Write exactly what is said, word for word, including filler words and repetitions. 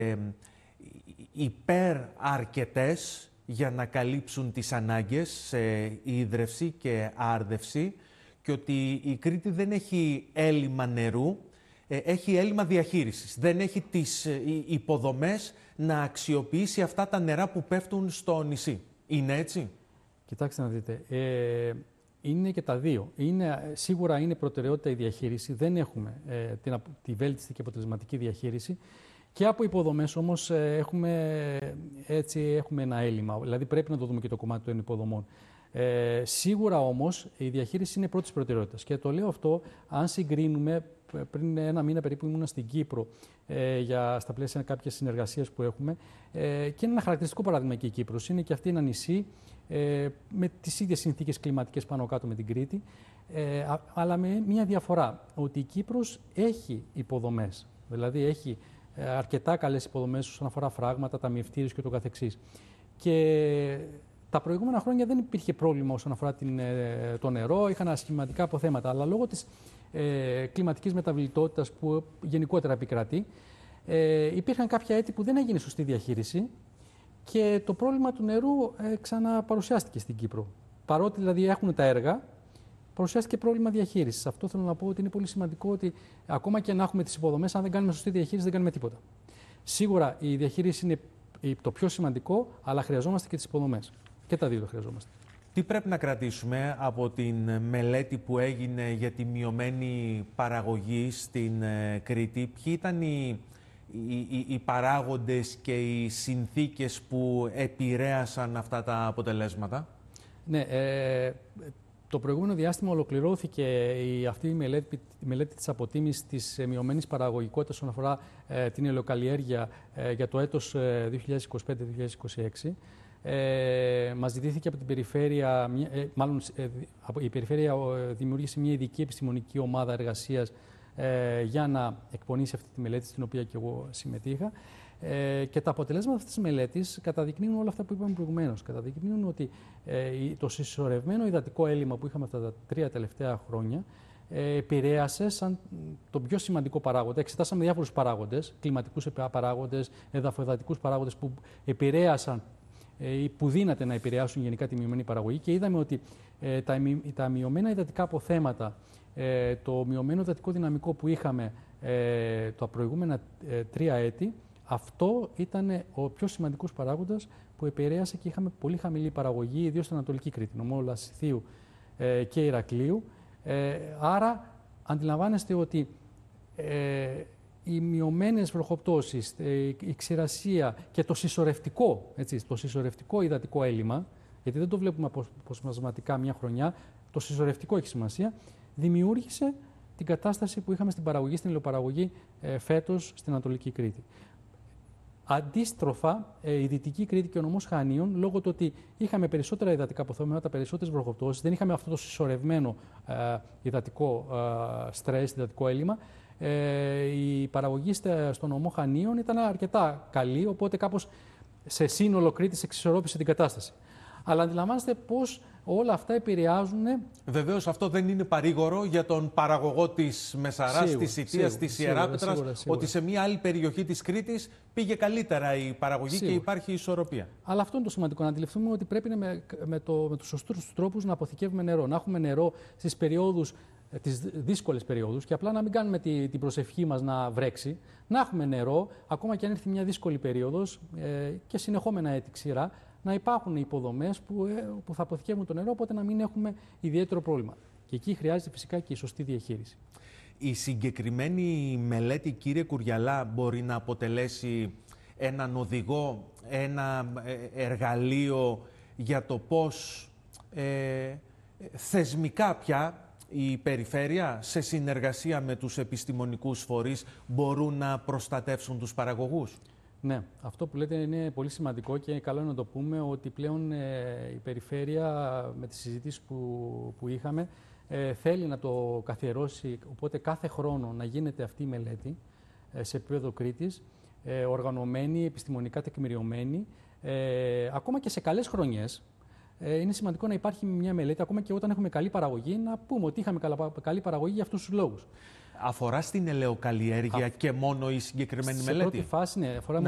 ε, υπεραρκετές για να καλύψουν τις ανάγκες σε ίδρυυση και άρδευση και ότι η Κρήτη δεν έχει έλλειμμα νερού, ε, έχει έλλειμμα διαχείρισης. Δεν έχει τις ε, υποδομές να αξιοποιήσει αυτά τα νερά που πέφτουν στο νησί. Είναι έτσι? Κοιτάξτε να δείτε. Ε, είναι και τα δύο. Είναι, σίγουρα είναι προτεραιότητα η διαχείριση. Δεν έχουμε ε, την, τη βέλτιστη και αποτελεσματική διαχείριση. Και από υποδομές όμως ε, έχουμε, έτσι, έχουμε ένα έλλειμμα. Δηλαδή πρέπει να το δούμε και το κομμάτι των υποδομών. Ε, σίγουρα όμως η διαχείριση είναι πρώτης προτεραιότητας. Και το λέω αυτό αν συγκρίνουμε. Πριν ένα μήνα περίπου ήμουν στην Κύπρο ε, για, στα πλαίσια κάποιες συνεργασίες που έχουμε ε, και είναι ένα χαρακτηριστικό παράδειγμα και η Κύπρος. Είναι και αυτή ένα νησί ε, με τις ίδιες συνθήκες κλιματικές πάνω κάτω με την Κρήτη, ε, α, αλλά με μια διαφορά, ότι η Κύπρος έχει υποδομές, δηλαδή έχει ε, αρκετά καλές υποδομές όσον αφορά φράγματα, ταμιευτήριους και το καθεξής. Και τα προηγούμενα χρόνια δεν υπήρχε πρόβλημα όσον αφορά την, ε, το νερό, είχαν ασχηματικά αποθέματα, αλλά λόγω της Ε, κλιματικής μεταβλητότητας που γενικότερα επικρατεί, ε, υπήρχαν κάποια έτη που δεν έγινε σωστή διαχείριση και το πρόβλημα του νερού ε, ξαναπαρουσιάστηκε στην Κύπρο. Παρότι δηλαδή έχουν τα έργα, παρουσιάστηκε πρόβλημα διαχείρισης. Αυτό θέλω να πω ότι είναι πολύ σημαντικό, ότι ακόμα και να έχουμε τις υποδομές, αν δεν κάνουμε σωστή διαχείριση δεν κάνουμε τίποτα. Σίγουρα η διαχείριση είναι το πιο σημαντικό, αλλά χρειαζόμαστε και τις υποδομές. Και τα δύο το χρειαζόμαστε. Τι πρέπει να κρατήσουμε από την μελέτη που έγινε για τη μειωμένη παραγωγή στην Κρήτη? Ποιοι ήταν οι, οι, οι παράγοντες και οι συνθήκες που επηρέασαν αυτά τα αποτελέσματα? Ναι, ε, το προηγούμενο διάστημα ολοκληρώθηκε η, αυτή η μελέτη, η μελέτη της αποτίμησης της μειωμένης παραγωγικότητας όσον αφορά ε, την ελαιοκαλλιέργεια ε, για το έτος ε, δύο χιλιάδες είκοσι πέντε δύο χιλιάδες είκοσι έξι. Ε, μας ζητήθηκε από την περιφέρεια, ε, μάλλον ε, η περιφέρεια ε, δημιούργησε μια ειδική επιστημονική ομάδα εργασίας ε, για να εκπονήσει αυτή τη μελέτη, στην οποία και εγώ συμμετείχα. Ε, και τα αποτελέσματα αυτής της μελέτης καταδεικνύουν όλα αυτά που είπαμε προηγουμένως. Καταδεικνύουν ότι ε, το συσσωρευμένο υδατικό έλλειμμα που είχαμε αυτά τα τρία τελευταία χρόνια ε, επηρέασε σαν τον πιο σημαντικό παράγοντα. Εξετάσαμε διάφορους παράγοντες, κλιματικούς παράγοντες, εδαφοεδατικούς παράγοντες που επηρέασαν ή που δύναται να επηρεάσουν γενικά τη μειωμένη παραγωγή, και είδαμε ότι ε, τα, τα μειωμένα υδατικά αποθέματα, ε, το μειωμένο υδατικό δυναμικό που είχαμε ε, τα προηγούμενα ε, τρία έτη, αυτό ήταν ο πιο σημαντικός παράγοντας που επηρέασε και είχαμε πολύ χαμηλή παραγωγή, ιδίως στην Ανατολική Κρήτη, νομό Λασιθίου ε, και Ηρακλείου. Ε, άρα αντιλαμβάνεστε ότι ε, οι μειωμένες βροχοπτώσεις, η ξηρασία και το συσσωρευτικό, έτσι, το συσσωρευτικό υδατικό έλλειμμα, γιατί δεν το βλέπουμε αποσπασματικά μια χρονιά, το συσσωρευτικό έχει σημασία, δημιούργησε την κατάσταση που είχαμε στην παραγωγή, στην ηλιοπαραγωγή ε, φέτος στην Ανατολική Κρήτη. Αντίστροφα, ε, η Δυτική Κρήτη και ο νομός Χανίων, λόγω του ότι είχαμε περισσότερα υδατικά αποθέματα, περισσότερες βροχοπτώσεις, δεν είχαμε αυτό το συσσωρευμένο ε, υδατικό ε, στρες, υδατικό έλλειμμα, Ε, η παραγωγή στον νομό Χανίων ήταν αρκετά καλή, οπότε κάπως σε σύνολο Κρήτης εξισορρόπησε την κατάσταση. Αλλά αντιλαμβάνεστε πώς όλα αυτά επηρεάζουν. Βεβαίως αυτό δεν είναι παρήγορο για τον παραγωγό της Μεσαράς, της Ιτίας, της Ιεράπετρας, ότι σε μια άλλη περιοχή της Κρήτης πήγε καλύτερα η παραγωγή σίγουρα. Και υπάρχει ισορροπία. Αλλά αυτό είναι το σημαντικό, να αντιληφθούμε ότι πρέπει με, με, το, με τους σωστούς τρόπους να αποθηκεύουμε νερό. Να έχουμε νερό στις περιόδους, τις δύσκολες περιόδους, και απλά να μην κάνουμε τη, την προσευχή μας να βρέξει. Να έχουμε νερό, ακόμα και αν έρθει μια δύσκολη περίοδος ε, και συνεχόμενα έτη ξηρά, να υπάρχουν υποδομές που, ε, που θα αποθηκεύουν το νερό, οπότε να μην έχουμε ιδιαίτερο πρόβλημα. Και εκεί χρειάζεται φυσικά και η σωστή διαχείριση. Η συγκεκριμένη μελέτη, κύριε Κουριαλά, μπορεί να αποτελέσει έναν οδηγό, ένα εργαλείο για το πώς ε, θεσμικά πια η περιφέρεια, σε συνεργασία με τους επιστημονικούς φορείς, μπορούν να προστατεύσουν τους παραγωγούς? Ναι, αυτό που λέτε είναι πολύ σημαντικό και καλό είναι να το πούμε, ότι πλέον ε, η περιφέρεια με τις συζητήσεις που, που είχαμε ε, θέλει να το καθιερώσει, οπότε κάθε χρόνο να γίνεται αυτή η μελέτη ε, σε επίπεδο Κρήτης, ε, οργανωμένη, επιστημονικά τεκμηριωμένη, ε, ακόμα και σε καλές χρονιές. Ε, είναι σημαντικό να υπάρχει μια μελέτη, ακόμα και όταν έχουμε καλή παραγωγή, να πούμε ότι είχαμε καλή παραγωγή για αυτούς τους λόγους. Αφορά στην ελαιοκαλλιέργεια Α... και μόνο η συγκεκριμένη σε μελέτη? Σε πρώτη φάση, ναι, αφορά